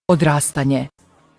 Odrastanje.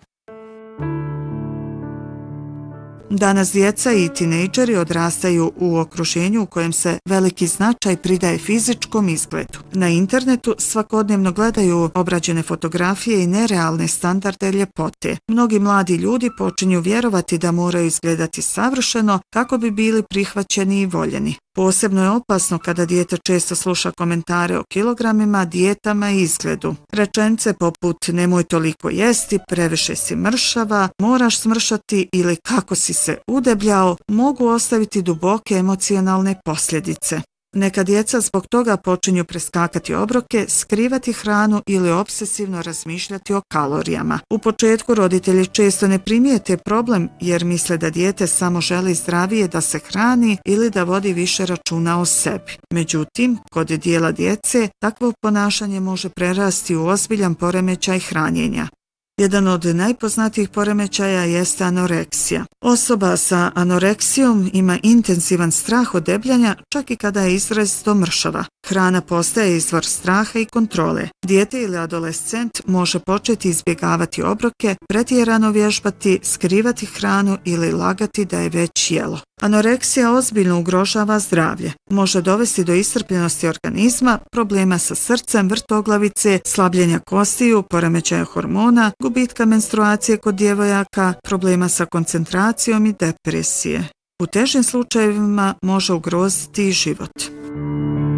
Danas djeca i tinejdžeri odrastaju u okruženju u kojem se veliki značaj pridaje fizičkom izgledu. Na internetu svakodnevno gledaju obrađene fotografije i nerealne standarde ljepote. Mnogi mladi ljudi počinju vjerovati da moraju izgledati savršeno kako bi bili prihvaćeni i voljeni. Posebno je opasno kada dijete često sluša komentare o kilogramima, dijetama i izgledu. Rečenice poput nemoj toliko jesti, previše si mršava, moraš smršati ili kako si se udebljao mogu ostaviti duboke emocionalne posljedice. Neka djeca zbog toga počinju preskakati obroke, skrivati hranu ili obsesivno razmišljati o kalorijama. U početku roditelji često ne primijete problem jer misle da dijete samo želi zdravije da se hrani ili da vodi više računa o sebi. Međutim, kod dijela djece takvo ponašanje može prerasti u ozbiljan poremećaj hranjenja. Jedan od najpoznatijih poremećaja jeste anoreksija. Osoba sa anoreksijom ima intenzivan strah od debljanja čak i kada je izrazito mršava. Hrana postaje izvor straha i kontrole. Dijete ili adolescent može početi izbjegavati obroke, pretjerano vježbati, skrivati hranu ili lagati da je već jelo. Anoreksija ozbiljno ugrožava zdravlje. Može dovesti do iscrpljenosti organizma, problema sa srcem, vrtoglavice, slabljenja kostiju, poremećaja hormona, gubitka menstruacije kod djevojaka, problema sa koncentracijom i depresije. U težim slučajevima može ugroziti i život.